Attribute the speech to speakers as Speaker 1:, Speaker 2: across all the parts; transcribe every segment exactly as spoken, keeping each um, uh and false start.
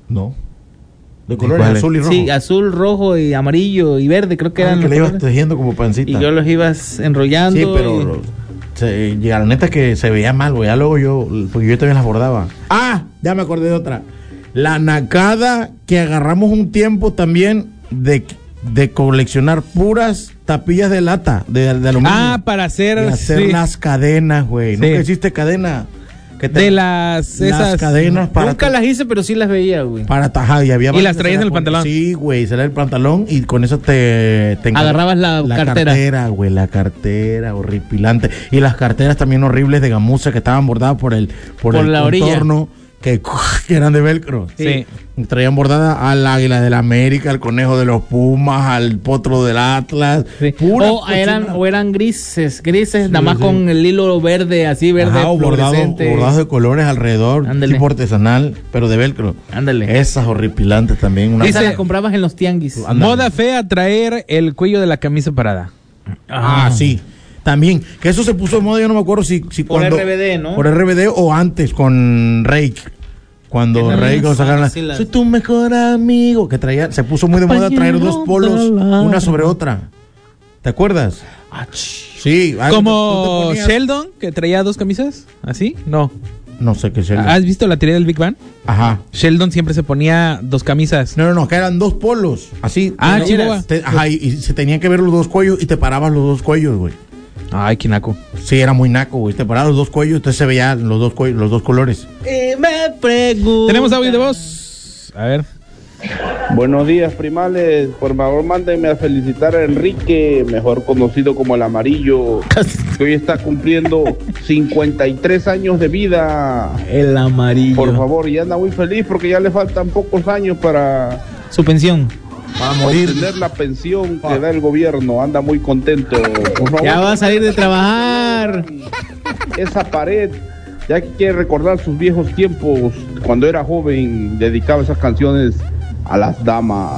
Speaker 1: No. De colores azul y rojo.
Speaker 2: Sí, azul, rojo y amarillo y verde, creo que ah, eran.
Speaker 1: Que le ibas tejiendo como pancita.
Speaker 2: Y yo los ibas enrollando.
Speaker 1: Sí, pero
Speaker 2: y...
Speaker 1: se, la neta es que se veía mal, güey. Ya luego yo, porque yo también las bordaba. Ah, ya me acordé de otra. La nacada que agarramos un tiempo también de, de coleccionar puras tapillas de lata, de, de aluminio.
Speaker 3: Ah, para hacer,
Speaker 1: de hacer sí. las cadenas, güey.
Speaker 2: Sí.
Speaker 1: ¿Nunca hiciste cadena?
Speaker 2: Que te,
Speaker 3: de las esas
Speaker 1: las cadenas para
Speaker 2: nunca las hice, pero sí las veía, güey.
Speaker 1: Para tajar y había
Speaker 3: y las traías en el pantalón.
Speaker 1: Sí, güey, será el pantalón y con eso te, te
Speaker 2: agarrabas la,
Speaker 1: la
Speaker 2: cartera.
Speaker 1: cartera, güey, la cartera horripilante y las carteras también horribles de gamuza que estaban bordadas por el por,
Speaker 2: por
Speaker 1: el
Speaker 2: la
Speaker 1: contorno.
Speaker 2: Orilla.
Speaker 1: Que, que eran de velcro.
Speaker 2: Sí.
Speaker 1: Traían bordada al águila del América, al conejo de los Pumas, al potro del Atlas.
Speaker 2: Sí. O, eran, o eran grises, grises, sí, nada más sí. con el hilo verde, así verde.
Speaker 1: Ajá, o fluorescente. Bordados bordado de colores alrededor, Ándale. tipo artesanal, pero de velcro.
Speaker 2: Ándale.
Speaker 1: Esas horripilantes también. Una
Speaker 2: Esas las comprabas en los tianguis.
Speaker 3: Ándale. Moda fea, traer el cuello de la camisa parada.
Speaker 1: Ah, ah sí. También, que eso se puso de moda, yo no me acuerdo si, si
Speaker 2: por
Speaker 1: cuando,
Speaker 2: R B D, ¿no?
Speaker 1: Por R B D o antes con Rake. Cuando Rake no, sacaron la, la... Soy tu mejor amigo, que traía, se puso muy de moda traer dos polos, una sobre otra. ¿Te acuerdas?
Speaker 2: Ah,
Speaker 1: sí.
Speaker 3: Como ponías... Sheldon, que traía dos camisas, ¿así? No.
Speaker 1: No sé qué Sheldon.
Speaker 3: ¿Has visto la teoría del Big Bang?
Speaker 1: Ajá.
Speaker 3: Sheldon siempre se ponía dos camisas.
Speaker 1: No, no, no, que eran dos polos, así.
Speaker 3: Ah, chihuahua.
Speaker 1: Te, ajá, y, y se tenían que ver los dos cuellos y te parabas los dos cuellos, güey.
Speaker 3: Ay, qué naco.
Speaker 1: Sí, era muy naco, güey. Te parabas los dos cuellos, entonces se veían los dos cuellos, los dos colores.
Speaker 2: Y me pregunto.
Speaker 3: Tenemos audio de voz. A ver.
Speaker 4: Buenos días, primales. Por favor, mándenme a felicitar a Enrique, mejor conocido como el Amarillo, que hoy está cumpliendo cincuenta y tres años de vida.
Speaker 2: El Amarillo.
Speaker 4: Por favor, y anda muy feliz porque ya le faltan pocos años para
Speaker 2: su pensión.
Speaker 4: Para morir. Tener la pensión que da el gobierno. Anda muy contento.
Speaker 2: Por favor, ya va a salir de trabajar.
Speaker 4: Esa pared, ya que quiere recordar sus viejos tiempos, cuando era joven, dedicaba esas canciones a las damas.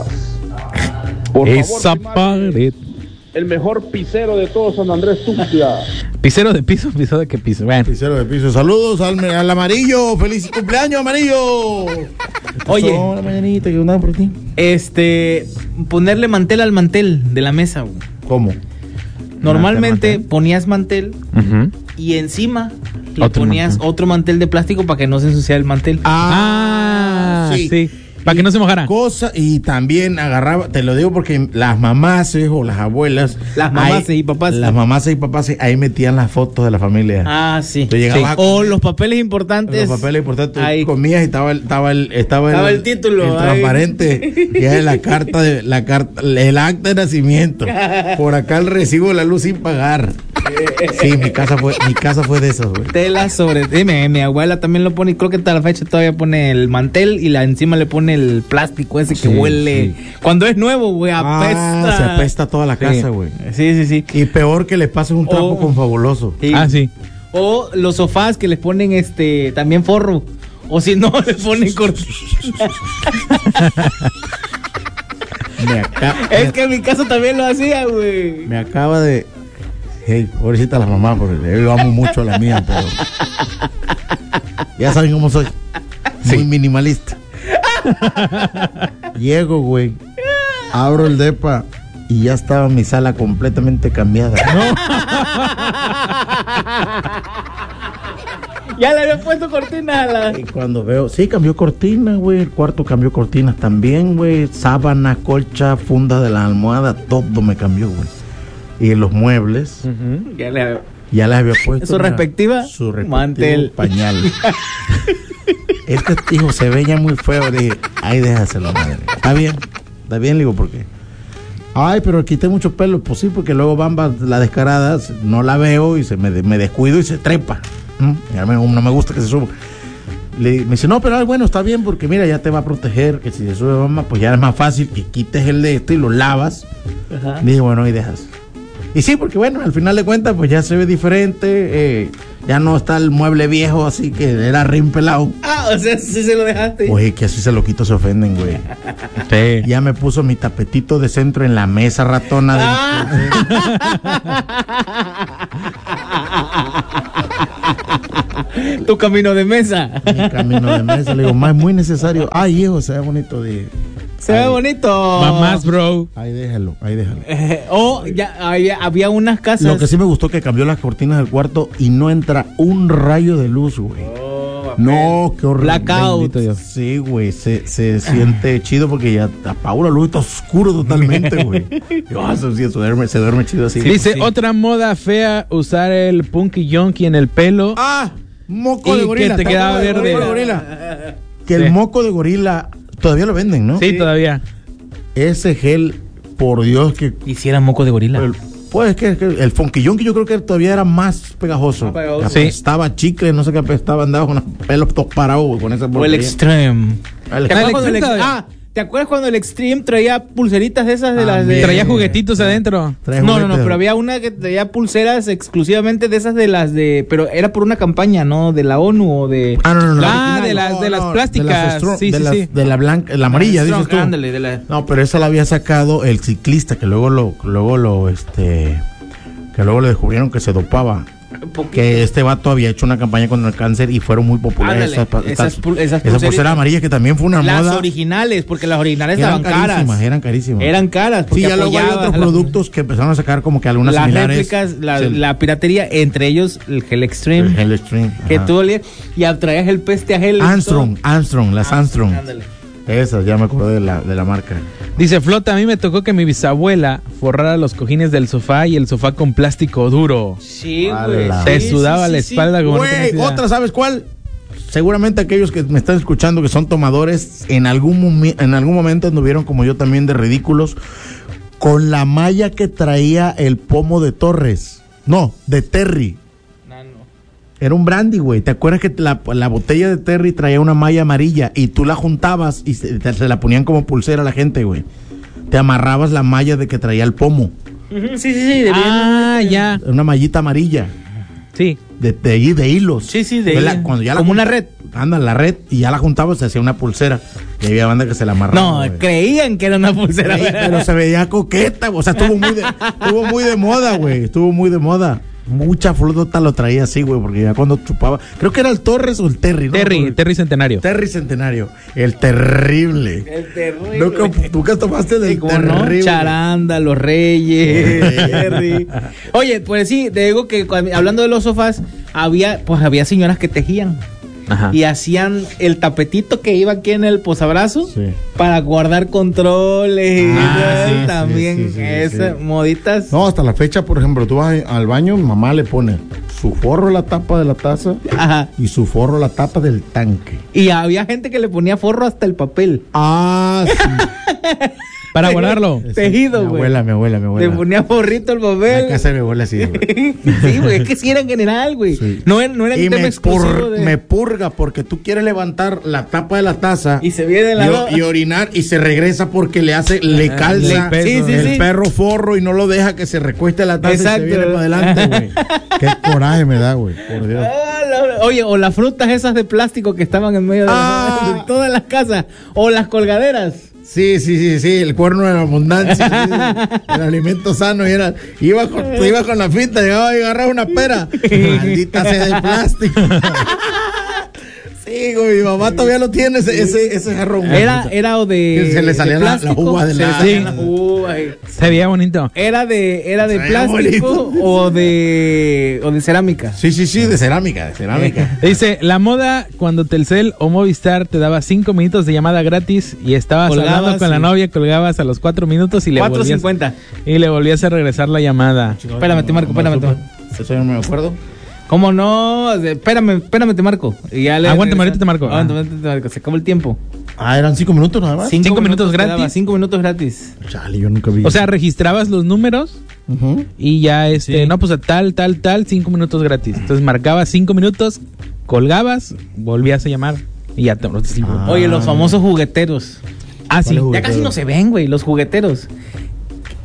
Speaker 3: Por esa favor, pared.
Speaker 4: El mejor pisero de todo San Andrés Tuxtla.
Speaker 3: Pisero de piso, pisero de qué piso. Bueno.
Speaker 1: Pisero de piso. Saludos al, al Amarillo. Feliz cumpleaños, Amarillo.
Speaker 2: Oye,
Speaker 1: la mañanita que andaba por ti.
Speaker 2: Este, ponerle mantel al mantel de la mesa. Güey.
Speaker 1: ¿Cómo?
Speaker 2: Normalmente mantel. ponías mantel uh-huh. y encima le otro ponías mantel. otro mantel de plástico para que no se ensuciara el mantel.
Speaker 3: Ah, ah sí. sí. Para que no se mojara.
Speaker 1: Cosa, y también agarraba, te lo digo porque las mamases o las abuelas.
Speaker 2: Las mamases y papás.
Speaker 1: Las mamases y papás ahí metían las fotos de la familia.
Speaker 2: Ah, sí.
Speaker 1: sí.
Speaker 2: A, o los papeles importantes.
Speaker 1: Los papeles importantes.
Speaker 2: Ahí.
Speaker 1: Comías y estaba el, estaba el, estaba
Speaker 2: estaba
Speaker 1: el,
Speaker 2: el título.
Speaker 1: El transparente. Y es la carta de, la carta, el acta de nacimiento. Por acá el recibo de la luz sin pagar. Sí, mi casa fue, mi casa fue de esas, güey.
Speaker 2: Tela sobre. Dime, mi abuela también lo pone, y creo que hasta la fecha todavía pone el mantel y la encima le pone el plástico ese que sí, huele. Sí. Cuando es nuevo, güey, apesta.
Speaker 1: Ah, se apesta toda la
Speaker 2: sí.
Speaker 1: casa, güey.
Speaker 2: Sí, sí, sí.
Speaker 1: Y peor que le pases un trapo
Speaker 2: o,
Speaker 1: con Fabuloso.
Speaker 2: Sí.
Speaker 3: Ah, sí.
Speaker 2: O los sofás que les ponen este también forro. O si no, le ponen cortina.
Speaker 1: Me acaba,
Speaker 2: es que en mi casa también lo hacía, güey.
Speaker 1: Me acaba de... Hey, pobrecita la mamá, porque yo amo mucho a la mía, pero... Ya saben cómo soy. Muy sí. minimalista. Llego, güey. Abro el depa y ya estaba mi sala completamente cambiada.
Speaker 2: ¿No? Ya le había puesto cortinas a la...
Speaker 1: Y cuando veo... Sí, cambió cortina, güey. El cuarto cambió cortinas también, güey. Sábana, colcha, funda de la almohada. Todo me cambió, güey. Y los muebles...
Speaker 2: Uh-huh. Ya le...
Speaker 1: Ya les había puesto...
Speaker 2: ¿Su mira, respectiva?
Speaker 1: Su respectivo
Speaker 2: mantel.
Speaker 1: Pañal. Este hijo se veía muy feo. Dije, ay, déjaselo, madre. Está bien. Está bien, le digo, ¿por qué? Ay, pero quité mucho pelo. Pues sí, porque luego Bamba, la descarada, no la veo y se me, me descuido y se trepa. ¿Mm? Y a mí no me gusta que se suba. Le, me dice, no, pero bueno, está bien porque mira, ya te va a proteger, que si se sube Bamba, pues ya es más fácil que quites el de este y lo lavas. Ajá. Dije, bueno, y dejas. Y sí, porque bueno, al final de cuentas, pues ya se ve diferente, eh, ya no está el mueble viejo, así que era rin pelado.
Speaker 2: Ah, o sea, sí se lo dejaste.
Speaker 1: Oye, que así se lo quito, se ofenden, güey. Sí. Ya me puso mi tapetito de centro en la mesa ratona. Del...
Speaker 2: Ah. Tu camino de mesa.
Speaker 1: Mi camino de mesa. Le digo, más muy necesario. Ay, hijo, se ve bonito. De...
Speaker 2: Se ve bonito.
Speaker 3: Mamás, bro.
Speaker 1: Ahí déjalo, ahí déjalo.
Speaker 2: Eh, o ya había, había unas casas.
Speaker 1: Lo que sí me gustó que cambió las cortinas del cuarto y no entra un rayo de luz, güey.
Speaker 2: Oh,
Speaker 1: No, qué horrible.
Speaker 2: Blackout.
Speaker 1: Bendito Dios. Sí, güey, se, se siente chido porque ya apagó la luz, está oscuro totalmente, güey. Yo, ah, eso sí, se duerme, se duerme chido así.
Speaker 3: Dice,
Speaker 2: sí.
Speaker 3: otra moda fea, usar el punky yonky en el pelo.
Speaker 1: Ah, moco
Speaker 3: Y
Speaker 1: de gorila.
Speaker 3: que te
Speaker 1: ¿te
Speaker 3: quedaba
Speaker 1: acuerdas del
Speaker 3: verde.
Speaker 1: moco de gorila? Que
Speaker 3: Sí.
Speaker 1: el moco de gorila todavía lo venden, ¿no?
Speaker 3: Sí, todavía.
Speaker 1: Ese gel, por Dios, que
Speaker 2: Hiciera moco de gorila.
Speaker 1: el- pues que, que el funquillón que yo creo que todavía era más pegajoso.
Speaker 2: Más pegajoso.
Speaker 3: Sí.
Speaker 1: Apestaba chicle, no sé qué apestaba, andaba con los pelos todos parados güey, con esa
Speaker 2: O el
Speaker 1: porquería.
Speaker 2: Extreme.
Speaker 1: El-
Speaker 2: ¿Te acuerdas cuando el
Speaker 3: Extreme
Speaker 2: ex-
Speaker 3: todavía.
Speaker 2: ah, ¿te acuerdas cuando el Extreme traía pulseritas de esas de
Speaker 1: Ah,
Speaker 2: las de
Speaker 1: mira.
Speaker 3: Traía juguetitos adentro.
Speaker 1: Trae
Speaker 2: No, no, no,
Speaker 1: juguetes.
Speaker 2: pero había una que traía pulseras exclusivamente de esas de las de, pero era por una campaña, ¿no? De la ONU o de
Speaker 1: Ah, no, no, no.
Speaker 3: Ah,
Speaker 1: original.
Speaker 3: de las-
Speaker 1: No,
Speaker 3: de las
Speaker 1: no,
Speaker 3: plásticas.
Speaker 1: De las Strong-
Speaker 3: Sí,
Speaker 1: de
Speaker 3: sí,
Speaker 1: las-
Speaker 3: sí.
Speaker 1: de la blanca, la amarilla,
Speaker 2: Strong,
Speaker 1: dices tú.
Speaker 2: ándale, de la-
Speaker 1: No, pero esa la había sacado el ciclista que luego lo, luego lo, este, que luego le descubrieron que se dopaba.
Speaker 2: Poquito.
Speaker 1: Que este vato había hecho una campaña contra el cáncer y fueron muy populares
Speaker 2: Ándale,
Speaker 1: esas, pa-
Speaker 2: esas
Speaker 1: estas-
Speaker 2: pul- esas
Speaker 1: esas
Speaker 2: pulseritas.
Speaker 1: pulseras amarillas que también fue una
Speaker 2: Las
Speaker 1: moda.
Speaker 2: originales, porque las originales
Speaker 1: Eran
Speaker 2: estaban caras.
Speaker 1: carísimas, eran carísimas.
Speaker 2: Eran caras, porque
Speaker 1: Sí, ya luego hay
Speaker 2: apoyaban
Speaker 1: otros
Speaker 2: a la-
Speaker 1: productos que empezaron a sacar como que algunas
Speaker 2: las
Speaker 1: similares.
Speaker 2: réplicas, la,
Speaker 1: Sí,
Speaker 2: la piratería, entre ellos el Gel Extreme,
Speaker 1: el Gel Extreme,
Speaker 2: que
Speaker 1: ajá.
Speaker 2: tú olías y traías el peste a gel. y
Speaker 1: Armstrong,
Speaker 2: todo.
Speaker 1: Armstrong, las Armstrong.
Speaker 2: Ándale.
Speaker 1: Esas, ya me acordé de la, de la marca.
Speaker 3: Dice Flota, a mí me tocó que mi bisabuela forrara los cojines del sofá y el sofá con plástico duro.
Speaker 2: Sí,
Speaker 1: A
Speaker 2: güey.
Speaker 1: la-
Speaker 3: Te
Speaker 2: Sí,
Speaker 3: sudaba
Speaker 2: sí,
Speaker 3: la
Speaker 2: sí,
Speaker 3: espalda como no
Speaker 1: Güey,
Speaker 3: tenías idea.
Speaker 1: otra, ¿sabes cuál? Seguramente aquellos que me están escuchando que son tomadores, en algún, momi- en algún momento anduvieron como yo también de ridículos con la malla que traía el pomo de Torres. No, de Terry.
Speaker 2: No, no.
Speaker 1: Era un brandy, güey. ¿Te acuerdas que la, la botella de Terry traía una malla amarilla y tú la juntabas y se, te- se la ponían como pulsera a la gente, güey? Te amarrabas la malla de que traía el pomo.
Speaker 2: Ujú, Sí, sí, sí. de
Speaker 3: Ah, ya.
Speaker 1: Una mallita amarilla.
Speaker 3: Sí.
Speaker 1: De, de, ahí, de hilos.
Speaker 2: Sí, sí, de
Speaker 1: Entonces, la-
Speaker 2: hilo.
Speaker 1: cuando ya la
Speaker 2: Como una
Speaker 1: junta-
Speaker 2: red.
Speaker 1: Anda, la red, y ya la juntabas, se hacía una pulsera. Y había banda que se la amarraba.
Speaker 2: No,
Speaker 1: güey.
Speaker 2: creían que era una pulsera.
Speaker 1: Sí, pero se veía coqueta, o sea, estuvo muy de, estuvo muy de moda, güey. Estuvo muy de moda. Mucha flota lo traía así, güey, porque ya cuando chupaba. Creo que era el Torres o el Terry, ¿no?
Speaker 3: Terry,
Speaker 1: Porque-
Speaker 3: Terry Centenario.
Speaker 1: Terry Centenario. El terrible.
Speaker 2: El terrible.
Speaker 1: Nunca, nunca tomaste del
Speaker 2: Sí, ¿cómo no?
Speaker 1: terrible.
Speaker 2: Charanda, los Reyes,
Speaker 1: Reyes.
Speaker 2: Terry. Oye, pues sí, te digo que cuando- hablando de los sofás, había, pues había señoras que tejían.
Speaker 3: Ajá.
Speaker 2: Y hacían el tapetito que iba aquí en el posabrazo
Speaker 1: Sí.
Speaker 2: para guardar controles y
Speaker 1: Ah,
Speaker 2: todo,
Speaker 1: sí,
Speaker 2: también
Speaker 1: sí, sí, sí,
Speaker 2: esas
Speaker 1: sí.
Speaker 2: moditas.
Speaker 1: No, hasta la fecha, por ejemplo, tú vas al baño, mamá le pone su forro a la tapa de la taza
Speaker 2: Ajá.
Speaker 1: y su forro a la tapa del tanque.
Speaker 2: Y había gente que le ponía forro hasta el papel.
Speaker 1: Ah, sí.
Speaker 3: Para guardarlo.
Speaker 2: Tejido,
Speaker 1: Mi
Speaker 2: güey.
Speaker 1: abuela, mi abuela, mi
Speaker 2: Le
Speaker 1: abuela.
Speaker 2: ponía forrito el
Speaker 1: La
Speaker 2: papel.
Speaker 1: casa de mi abuela así, güey.
Speaker 2: Sí, güey, es que sí era en general, güey.
Speaker 1: Sí.
Speaker 2: No, era- no era
Speaker 1: Y
Speaker 2: un tema
Speaker 1: me,
Speaker 2: exclusivo
Speaker 1: pur-
Speaker 2: de...
Speaker 1: me purga porque tú quieres levantar la tapa de la taza
Speaker 2: Y se viene la...
Speaker 1: y, o- y orinar y se regresa porque le hace, le calza
Speaker 3: le- sí, sí,
Speaker 1: el
Speaker 2: sí.
Speaker 1: perro forro y no lo deja que se recueste la taza
Speaker 2: Exacto.
Speaker 1: y se viene para adelante, güey. Qué coraje me da, güey, por Dios.
Speaker 2: Ah, la- Oye, o las frutas esas de plástico que estaban en medio de,
Speaker 1: Ah.
Speaker 2: de todas las casas. O las colgaderas.
Speaker 1: Sí, sí, sí, sí, el cuerno de la abundancia, sí, sí, el alimento sano y era, iba con, iba con la finta, llegaba y agarraba una pera, maldita sea de plástico. Sí, güey, mi mamá todavía lo tiene ese, ese, ese jarrón. güey.
Speaker 2: Era, era o de.
Speaker 1: Que se le
Speaker 2: de
Speaker 1: salían la- las
Speaker 2: plástico,
Speaker 1: uvas de
Speaker 2: se le
Speaker 1: la-
Speaker 2: salían
Speaker 1: Sí.
Speaker 2: las uvas y-
Speaker 3: Se veía bonito.
Speaker 2: Era de, era de
Speaker 1: Se veía
Speaker 2: plástico
Speaker 1: bonito.
Speaker 2: o de. o de cerámica.
Speaker 1: Sí, sí, sí, de cerámica, de cerámica.
Speaker 3: Dice, la moda cuando Telcel o Movistar te daba cinco minutos de llamada gratis y estabas
Speaker 2: Colgabas,
Speaker 3: hablando con la
Speaker 2: sí.
Speaker 3: novia, colgabas a los cuatro minutos y le
Speaker 2: cuatro
Speaker 3: volvías
Speaker 2: cincuenta.
Speaker 3: y le volvías a regresar la llamada.
Speaker 2: Espérame, te marco, espérame, te marco.
Speaker 1: Eso yo no me acuerdo.
Speaker 2: ¿Cómo no? Espérame, espérame, te marco. Y ya le
Speaker 3: Aguántame, ahorita te marco.
Speaker 2: Aguántame, ahorita te marco. Se acabó el tiempo.
Speaker 1: Ah, eran cinco minutos nada más.
Speaker 3: Cinco minutos
Speaker 2: te
Speaker 3: gratis.
Speaker 2: daba, Cinco minutos gratis.
Speaker 1: Chale, yo nunca vi.
Speaker 3: O sea, registrabas los números
Speaker 1: Ujú.
Speaker 3: y ya este,
Speaker 2: Sí.
Speaker 3: no, pues a tal, tal, tal, cinco minutos gratis. Entonces marcabas cinco minutos, colgabas, volvías a llamar y ya te cinco.
Speaker 1: Ah.
Speaker 2: Oye, los famosos jugueteros.
Speaker 3: Ah, sí.
Speaker 1: ¿Cuáles
Speaker 2: Ya casi no se ven, güey, los jugueteros.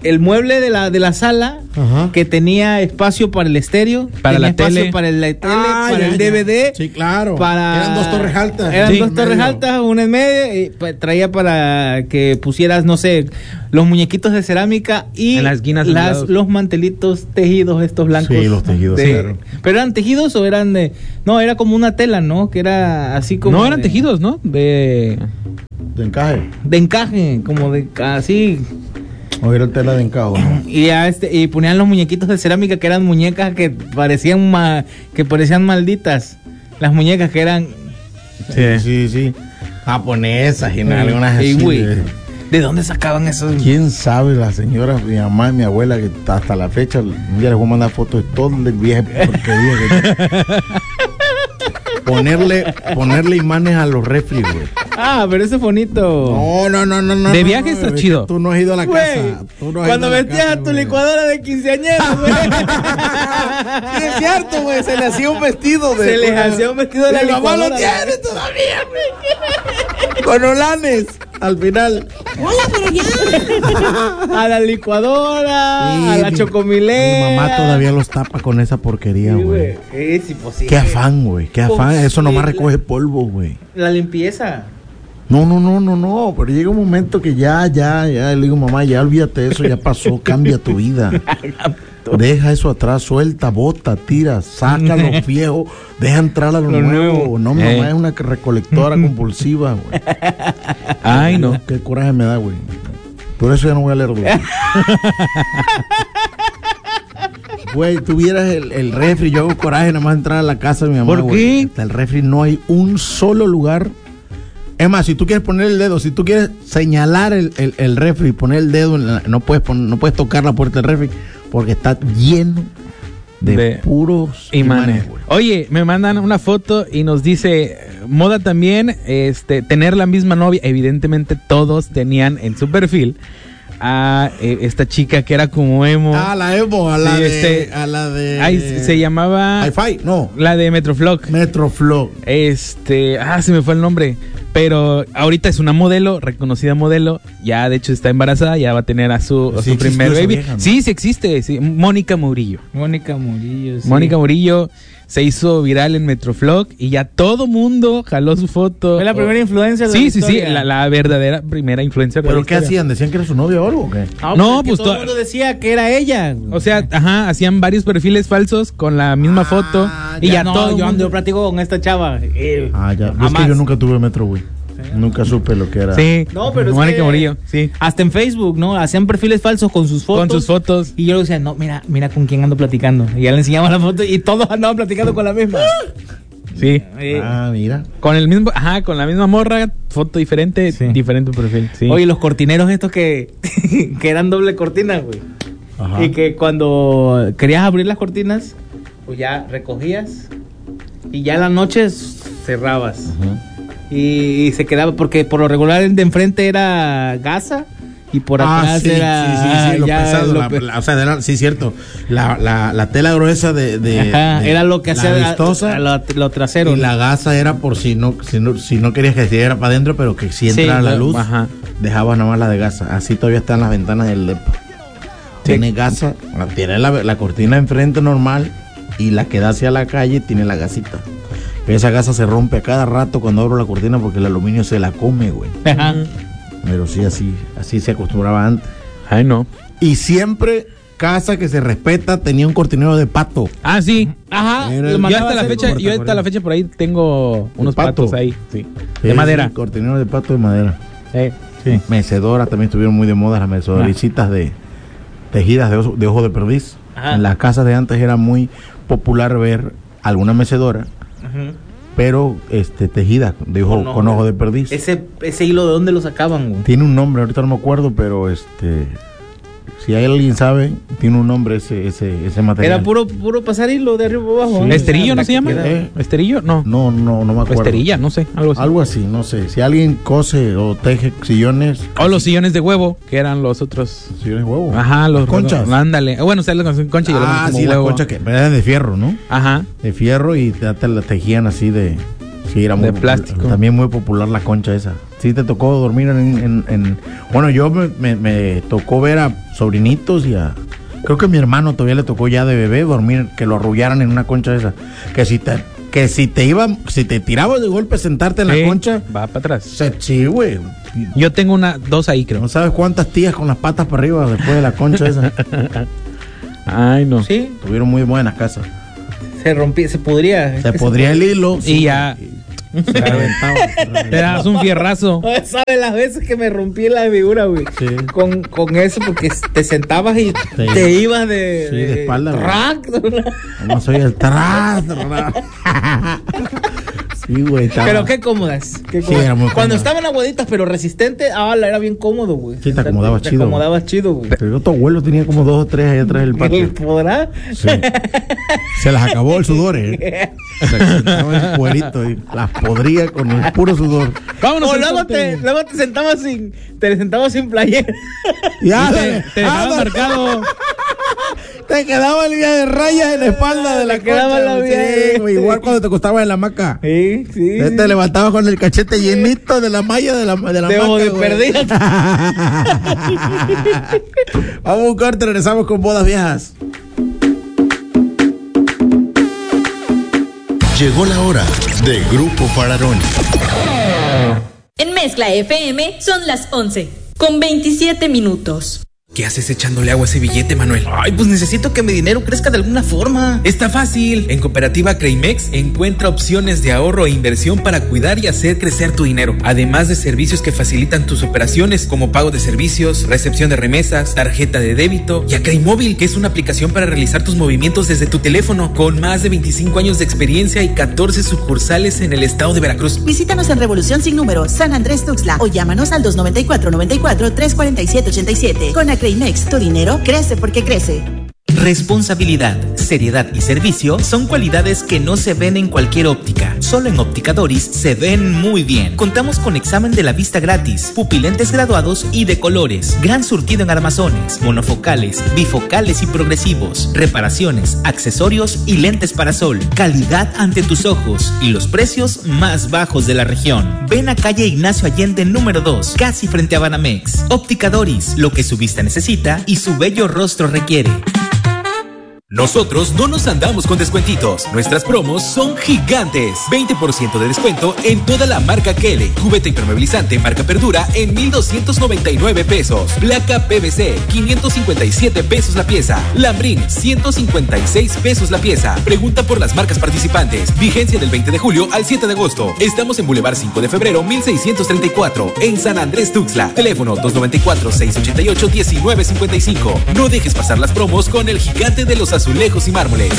Speaker 2: el mueble de la de la sala, ajá, que tenía espacio para el estéreo,
Speaker 3: para
Speaker 2: tenía
Speaker 3: la
Speaker 2: espacio
Speaker 3: tele,
Speaker 2: para el tele,
Speaker 1: ah,
Speaker 2: para
Speaker 1: ya,
Speaker 2: el
Speaker 1: ya.
Speaker 2: D V D.
Speaker 1: Sí, claro.
Speaker 2: Para,
Speaker 1: eran dos torres altas.
Speaker 2: Eran
Speaker 1: sí,
Speaker 2: dos torres
Speaker 1: medio.
Speaker 2: altas, una en medio, y pues, traía para que pusieras, no sé, los muñequitos de cerámica y
Speaker 3: en las esquinas
Speaker 2: las, los mantelitos tejidos estos blancos.
Speaker 1: Sí, los tejidos,
Speaker 2: de,
Speaker 1: claro.
Speaker 2: Pero eran tejidos o eran de, no, era como una tela, ¿no? Que era así como
Speaker 3: no eran
Speaker 2: de,
Speaker 3: tejidos, ¿no? De
Speaker 1: de encaje.
Speaker 2: De encaje, como de así.
Speaker 1: O era tela de encaje, ¿no?
Speaker 2: Y a este y ponían los muñequitos de cerámica que eran muñecas que parecían ma, que parecían malditas. Las muñecas que eran
Speaker 1: sí, sí, sí. Japonesas y nada, algunas así.
Speaker 2: De, ¿de dónde sacaban esos?
Speaker 1: ¿Quién sabe? La señora, mi mamá y mi abuela, que hasta la fecha, un día les voy a mandar fotos de todo el viaje porquería que ponerle, ponerle imanes a los refri, güey.
Speaker 2: Ah, pero ese es bonito.
Speaker 1: No, no, no, no, no.
Speaker 3: De
Speaker 1: no,
Speaker 3: viaje
Speaker 1: no,
Speaker 3: está
Speaker 1: es
Speaker 3: chido.
Speaker 1: Tú no has ido a la
Speaker 2: Güey,
Speaker 1: casa. Tú no has
Speaker 2: cuando
Speaker 1: ido a la
Speaker 2: metías
Speaker 1: casa,
Speaker 2: a tu
Speaker 1: güey.
Speaker 2: licuadora de quinceañera, güey.
Speaker 1: Sí, es cierto, güey. Se le hacía un vestido de.
Speaker 2: Se les hacía un vestido de la
Speaker 1: Mi mamá
Speaker 2: licuadora.
Speaker 1: lo tiene todavía, güey. Con olanes. Al final.
Speaker 5: Hola, pero ya.
Speaker 2: A la licuadora,
Speaker 1: Sí,
Speaker 2: a la
Speaker 1: mi-
Speaker 2: chocomilera.
Speaker 1: Mi mamá todavía los tapa con esa porquería,
Speaker 2: Sí,
Speaker 1: güey.
Speaker 2: Es imposible.
Speaker 1: Qué afán, güey. Qué afán. Eso nomás
Speaker 2: Posible.
Speaker 1: recoge polvo, güey.
Speaker 2: La limpieza.
Speaker 1: No, no, no, no, no. Pero llega un momento que ya, ya, ya. Le digo, mamá, ya olvídate de eso. Ya pasó. Cambia tu vida. Deja eso atrás. Suelta, bota, tira. Saca lo viejo. Deja entrar a lo,
Speaker 2: Lo
Speaker 1: nuevo.
Speaker 2: nuevo.
Speaker 1: No, mi
Speaker 3: Eh.
Speaker 1: mamá es una recolectora compulsiva, güey.
Speaker 3: Ay, no.
Speaker 1: Qué coraje me da, güey. Por eso ya no voy a leer, güey. Güey, tuvieras el, el refri, yo hago coraje nada más entrar a la casa de mi mamá.
Speaker 3: ¿Por
Speaker 1: güey.
Speaker 3: qué?
Speaker 1: Hasta el refri no hay un solo lugar. Es más, si tú quieres poner el dedo, si tú quieres señalar el, el, el refri y poner el dedo, en la- no puedes poner, no puedes tocar la puerta del refri porque está lleno de,
Speaker 3: De
Speaker 1: puros
Speaker 3: imanes.
Speaker 1: imanes, güey.
Speaker 3: Oye, me mandan una foto y nos dice, moda también, este, tener la misma novia. Evidentemente todos tenían en su perfil a eh, esta chica que era como emo.
Speaker 1: Ah, la Evo, a la
Speaker 3: Sí,
Speaker 1: de,
Speaker 3: este,
Speaker 1: a la de
Speaker 3: Ay, se llamaba
Speaker 1: Hi-Fi, no,
Speaker 3: la de Metroflog.
Speaker 1: Metroflow.
Speaker 3: Este, ah, se me fue el nombre. Pero ahorita es una modelo, reconocida modelo. Ya, de hecho, está embarazada. Ya va a tener a su, a
Speaker 1: Sí
Speaker 3: su primer
Speaker 1: existió esa
Speaker 3: baby.
Speaker 1: vieja, ¿no?
Speaker 3: Sí, sí existe. Sí. Mónica Murillo.
Speaker 2: Mónica Murillo. Sí.
Speaker 3: Mónica Murillo se hizo viral en Metroflog y ya todo mundo jaló su foto.
Speaker 2: Fue la primera influencer de
Speaker 3: Sí,
Speaker 2: la
Speaker 3: sí, sí,
Speaker 2: historia.
Speaker 3: la, la verdadera primera influencer. de
Speaker 1: ¿Pero
Speaker 3: la
Speaker 1: qué
Speaker 3: historia.
Speaker 1: hacían? ¿Decían que era su novia o algo o qué?
Speaker 2: No,
Speaker 3: No,
Speaker 2: pues,
Speaker 3: pues
Speaker 2: todo
Speaker 3: to-
Speaker 2: el mundo decía que era ella.
Speaker 3: O sea, ajá, hacían varios perfiles falsos con la misma
Speaker 1: Ah,
Speaker 3: foto y
Speaker 2: ya
Speaker 3: ya
Speaker 2: no,
Speaker 3: todo
Speaker 2: yo
Speaker 3: mundo-
Speaker 2: ando, yo platico con esta chava. eh,
Speaker 1: Ah, ya. Es
Speaker 2: jamás.
Speaker 1: que yo nunca tuve metro, güey. Nunca supe lo que era.
Speaker 3: Sí,
Speaker 2: No, pero es
Speaker 3: Mónica
Speaker 2: que-
Speaker 3: Murillo, sí.
Speaker 2: Hasta en Facebook, ¿no? Hacían perfiles falsos con sus fotos.
Speaker 3: Con sus fotos.
Speaker 2: Y yo le decía, no, mira, mira con quién ando platicando. Y ya le enseñaba la foto y todos andaban platicando con la misma.
Speaker 3: Sí.
Speaker 2: Eh,
Speaker 1: Ah, mira.
Speaker 3: Con el mismo, ajá, con la misma morra, foto diferente,
Speaker 2: Sí.
Speaker 3: diferente perfil. Sí.
Speaker 2: Oye, los cortineros estos que, que eran doble cortina, güey.
Speaker 1: Ajá.
Speaker 2: Y que cuando querías abrir las cortinas, pues ya recogías y ya en la noche cerrabas. Y, y se quedaba, porque por lo regular el de enfrente era gasa y por
Speaker 1: Ah,
Speaker 2: atrás
Speaker 1: sí,
Speaker 2: era
Speaker 1: sí, sí, sí, lo
Speaker 2: ya
Speaker 1: pesado,
Speaker 2: lo
Speaker 1: la-
Speaker 2: pe-
Speaker 1: la- o sea, de la- sí, cierto. La, la, la tela gruesa de, de-
Speaker 2: Ajá,
Speaker 1: de
Speaker 2: era lo que
Speaker 1: la
Speaker 2: hacía la-
Speaker 1: vistosa,
Speaker 2: la- lo trasero.
Speaker 1: y la gasa era por si no, si no, si no querías que se diera para adentro, pero que si
Speaker 2: Sí,
Speaker 1: entrara la
Speaker 2: la-
Speaker 1: luz,
Speaker 3: ajá.
Speaker 1: dejabas nada más la de gasa. Así todavía están las ventanas del depa. Tiene gasa, tiene la, la cortina enfrente normal y la que da hacia la calle tiene la gasita. Pero esa gasa se rompe a cada rato cuando abro la cortina porque el aluminio se la come, güey.
Speaker 2: Ajá.
Speaker 1: Pero sí, así, así se acostumbraba antes.
Speaker 3: Ay, no.
Speaker 1: Y siempre casa que se respeta tenía un cortinero de pato.
Speaker 3: Ah, sí.
Speaker 2: Ajá.
Speaker 1: Era
Speaker 2: lo
Speaker 1: el-
Speaker 3: Yo
Speaker 2: mandaba
Speaker 3: hasta la
Speaker 2: a hacer
Speaker 3: fecha,
Speaker 2: con-
Speaker 3: yo hasta la fecha por ahí tengo unos
Speaker 1: pato.
Speaker 3: patos ahí, sí.
Speaker 1: Sí,
Speaker 3: De madera.
Speaker 1: sí, cortinero de pato de madera.
Speaker 3: Eh,
Speaker 1: Sí. Mecedoras también estuvieron muy de moda, las mecedoricitas de tejidas de, oso- de ojo de perdiz.
Speaker 2: Ajá.
Speaker 1: En las casas de antes era muy popular ver alguna mecedora,
Speaker 2: Ujú.
Speaker 1: pero este tejida de ojo,
Speaker 2: Con ojo
Speaker 1: con ojo
Speaker 2: de-
Speaker 1: de perdiz.
Speaker 2: Ese, ese hilo, ¿de dónde lo sacaban, güey?
Speaker 1: Tiene un nombre, ahorita no me acuerdo, pero este si hay alguien sabe, tiene un nombre ese ese ese material.
Speaker 2: Era puro, puro pasar hilo de arriba para abajo.
Speaker 1: Sí.
Speaker 2: ¿no?
Speaker 3: ¿Esterillo
Speaker 2: O sea,
Speaker 3: no se llama?
Speaker 2: queda-
Speaker 1: Eh.
Speaker 3: ¿Esterillo? No.
Speaker 1: No, no, no me
Speaker 3: O
Speaker 1: acuerdo.
Speaker 3: esterilla, no sé, algo así.
Speaker 1: Algo así, no sé. Si alguien cose o teje sillones,
Speaker 3: O los sillones de huevo, que eran los otros.
Speaker 1: sillones de huevo.
Speaker 3: Ajá, los
Speaker 1: conchas.
Speaker 3: Ándale. Ah, bueno, ustedes lo conocen concha y yo lo
Speaker 1: Ah,
Speaker 3: conozco como
Speaker 1: sí, la
Speaker 3: huevo.
Speaker 1: concha que pero eran de fierro, ¿no?
Speaker 3: Ajá.
Speaker 1: De fierro y te, te la tejían así de Sí, era muy
Speaker 3: de
Speaker 1: popular,
Speaker 3: plástico.
Speaker 1: también muy popular la concha esa. Sí, te tocó dormir en... en, en bueno, yo me, me, me tocó ver a sobrinitos y a... Creo que a mi hermano todavía le tocó ya de bebé dormir, que lo arrullaran en una concha esa. Que si te, que si te iba, si te tirabas de golpe sentarte en
Speaker 3: Sí,
Speaker 1: la concha,
Speaker 3: va para atrás.
Speaker 1: se, sí, güey.
Speaker 3: Yo tengo una, dos ahí creo.
Speaker 1: No sabes cuántas tías con las patas para arriba después de la concha esa.
Speaker 3: Ay, no.
Speaker 2: Sí,
Speaker 1: Tuvieron muy buenas casas.
Speaker 2: se rompía, se podría.
Speaker 1: Se podría el hilo.
Speaker 3: Y
Speaker 1: sí,
Speaker 3: ya.
Speaker 1: Se reventaba. se reventaba.
Speaker 3: Te das un fierrazo.
Speaker 2: ¿Sabes las veces que me rompí la figura, güey?
Speaker 1: Sí.
Speaker 2: Con, con eso, porque te sentabas y
Speaker 1: Sí.
Speaker 2: te ibas de,
Speaker 1: Sí, de espalda, güey.
Speaker 2: track.
Speaker 1: No soy el tras. Sí, güey. estaba-
Speaker 2: Pero qué cómodas. Qué
Speaker 1: Sí,
Speaker 2: cómodas.
Speaker 1: era muy cómodo.
Speaker 2: Cuando estaban aguaditas, pero resistentes, ah, la era bien cómodo, güey.
Speaker 1: Sí, te acomodabas
Speaker 2: Te
Speaker 1: chido,
Speaker 2: acomodabas chido, güey.
Speaker 1: Pero tu abuelo tenía como dos o tres ahí atrás del patio.
Speaker 2: ¿Podrá?
Speaker 1: Sí. Se las acabó el sudor, ¿eh? Se sentaba el cuerito y las podría con el puro sudor.
Speaker 3: Vámonos.
Speaker 2: O
Speaker 3: al
Speaker 2: luego
Speaker 3: corte.
Speaker 2: te, luego te sentabas sin, te sentabas sin playera.
Speaker 1: Y
Speaker 3: Y
Speaker 1: ándale,
Speaker 3: te, te dejaba
Speaker 1: ándale.
Speaker 3: marcado.
Speaker 1: Te quedaba el día de rayas en la espalda de la
Speaker 2: Te quedaba
Speaker 1: concha,
Speaker 2: la
Speaker 1: güey.
Speaker 2: vía.
Speaker 1: Sí, güey, igual cuando te acostabas en la hamaca.
Speaker 2: Sí, sí.
Speaker 1: Te, te levantabas con el cachete llenito de la malla de la, de la
Speaker 2: De
Speaker 1: hamaca,
Speaker 2: de
Speaker 1: güey.
Speaker 2: perdida.
Speaker 1: Vamos a un corte, regresamos con Bodas Viejas.
Speaker 6: Llegó la hora de Grupo Fararoni.
Speaker 5: En Mezcla F M son las once, con veintisiete minutos.
Speaker 7: ¿Qué haces echándole agua a ese billete, Manuel? Ay, pues necesito que mi dinero crezca de alguna forma. Está fácil. En Cooperativa Creimex encuentra opciones de ahorro e inversión para cuidar y hacer crecer tu dinero. Además de servicios que facilitan tus operaciones, como pago de servicios, recepción de remesas, tarjeta de débito y a Creimóvil, que es una aplicación para realizar tus movimientos desde tu teléfono, con más de veinticinco años de experiencia y catorce sucursales en el estado de Veracruz.
Speaker 8: Visítanos en Revolución Sin Número, San Andrés Tuxtla, o llámanos al dos noventa y cuatro, noventa y cuatro, tres cuarenta y siete, ochenta y siete. Con Acreimex, tu dinero crece porque crece.
Speaker 7: Responsabilidad, seriedad y servicio son cualidades que no se ven en cualquier óptica. Solo en Óptica Doris se ven muy bien. Contamos con examen de la vista gratis, pupilentes graduados y de colores, gran surtido en armazones, monofocales, bifocales y progresivos, reparaciones, accesorios y lentes para sol, calidad ante tus ojos y los precios más bajos de la región. Ven a calle Ignacio Allende número dos, casi frente a Banamex. Óptica Doris, lo que su vista necesita y su bello rostro requiere. Nosotros no nos andamos con descuentitos. Nuestras promos son gigantes. veinte por ciento de descuento en toda la marca Kele. Cubeta impermeabilizante marca Perdura en mil doscientos noventa y nueve pesos. Placa P V C, quinientos cincuenta y siete pesos la pieza. Lambrín, ciento cincuenta y seis pesos la pieza. Pregunta por las marcas participantes. Vigencia del veinte de julio al siete de agosto. Estamos en Boulevard cinco de febrero, mil seiscientos treinta y cuatro, en San Andrés Tuxtla. Teléfono dos noventa y cuatro, seiscientos ochenta y ocho, diecinueve cincuenta y cinco. No dejes pasar las promos con el gigante de los azulejos y mármoles.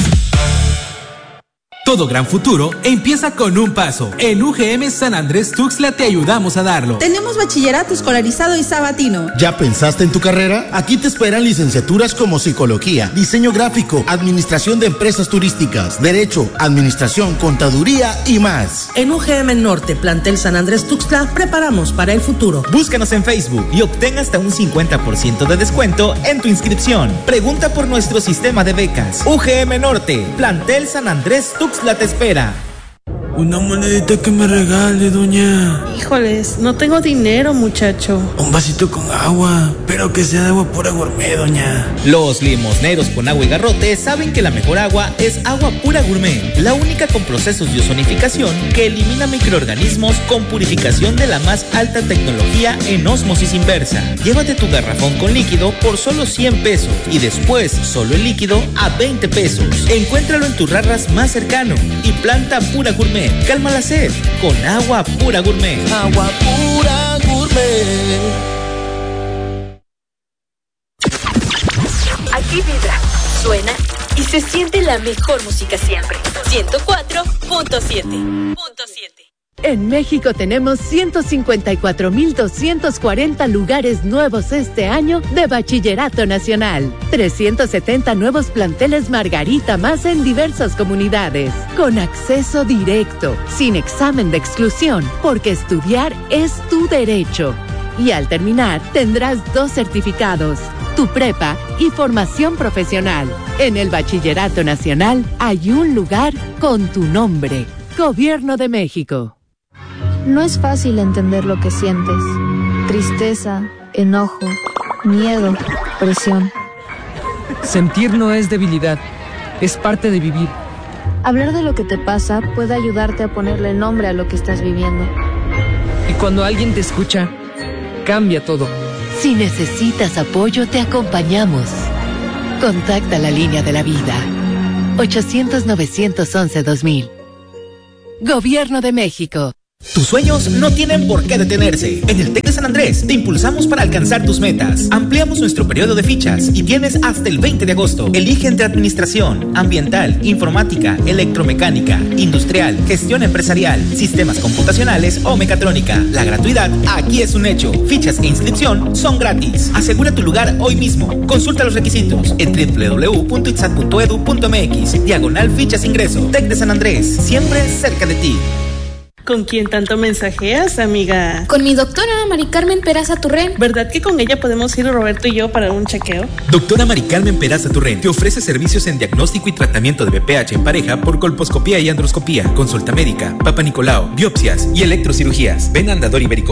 Speaker 7: Todo gran futuro empieza con un paso. En U G M San Andrés Tuxtla te ayudamos a darlo.
Speaker 8: Tenemos bachillerato escolarizado y sabatino.
Speaker 6: ¿Ya pensaste en tu carrera? Aquí te esperan licenciaturas como psicología, diseño gráfico, administración de empresas turísticas, derecho, administración, contaduría y más.
Speaker 9: En U G M Norte, plantel San Andrés Tuxtla, preparamos para el futuro.
Speaker 7: Búscanos en Facebook y obtén hasta un cincuenta por ciento de descuento en tu inscripción. Pregunta por nuestro sistema de becas. U G M Norte, plantel San Andrés Tuxtla te espera.
Speaker 10: Una monedita que me regale, doña.
Speaker 11: Híjoles, no tengo dinero, muchacho.
Speaker 10: Un vasito con agua, pero que sea de agua pura gourmet, doña.
Speaker 7: Los limosneros con agua y garrote saben que la mejor agua es agua pura gourmet, la única con procesos de ozonificación que elimina microorganismos con purificación de la más alta tecnología en ósmosis inversa. Llévate tu garrafón con líquido por solo cien pesos y después solo el líquido a veinte pesos. Encuéntralo en tu Rarras más cercano y planta pura gourmet. Calma la sed con agua pura gourmet.
Speaker 10: Agua pura gourmet.
Speaker 5: Aquí vibra, suena y se siente la mejor música siempre. ciento cuatro punto siete.
Speaker 12: En México tenemos ciento cincuenta y cuatro mil doscientos cuarenta lugares nuevos este año de Bachillerato Nacional. trescientos setenta nuevos planteles Margarita más en diversas comunidades. Con acceso directo, sin examen de exclusión, porque estudiar es tu derecho. Y al terminar, tendrás dos certificados, tu prepa y formación profesional. En el Bachillerato Nacional hay un lugar con tu nombre. Gobierno de México.
Speaker 13: No es fácil entender lo que sientes. Tristeza, enojo, miedo, presión.
Speaker 14: Sentir no es debilidad, es parte de vivir.
Speaker 13: Hablar de lo que te pasa puede ayudarte a ponerle nombre a lo que estás viviendo.
Speaker 14: Y cuando alguien te escucha, cambia todo.
Speaker 12: Si necesitas apoyo, te acompañamos. Contacta la línea de la vida. ochocientos, novecientos once, dos mil. Gobierno de México.
Speaker 15: Tus sueños no tienen por qué detenerse. En el TEC de San Andrés te impulsamos para alcanzar tus metas. Ampliamos nuestro periodo de fichas y tienes hasta el veinte de agosto. Elige entre administración, ambiental, informática, electromecánica, industrial, gestión empresarial, sistemas computacionales o mecatrónica. La gratuidad aquí es un hecho. Fichas e inscripción son gratis. Asegura tu lugar hoy mismo. Consulta los requisitos en doble u doble u doble u punto itsat punto edu punto m x. Diagonal fichas ingreso. TEC de San Andrés, siempre cerca de ti.
Speaker 11: ¿Con quién tanto mensajeas, amiga?
Speaker 16: Con mi doctora Mari Carmen Peraza Turren.
Speaker 11: ¿Verdad que con ella podemos ir Roberto y yo para un chequeo?
Speaker 7: Doctora Mari Carmen Peraza Turren te ofrece servicios en diagnóstico y tratamiento de B P H en pareja por colposcopía y androscopía, consulta médica, Papa Nicolau, biopsias y electrocirugías. Ven a Andador Ibérico